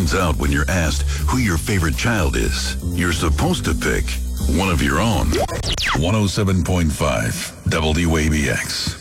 stands out when you're asked who your favorite child is. You're supposed to pick one of your own. 107.5 WABX.